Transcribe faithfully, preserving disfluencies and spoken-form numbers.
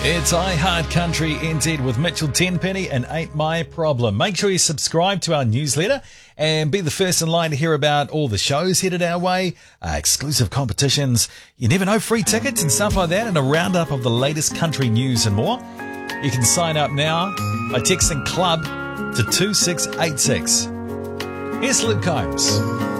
It's iHeart Country N Z with Mitchell Tenpenny and Ain't My Problem. Make sure you subscribe to our newsletter and be the first in line to hear about all the shows headed our way, uh, exclusive competitions, you never know, free tickets and stuff like that, and a roundup of the latest country news and more. You can sign up now by texting CLUB to two six eight six. Here's Luke Combs.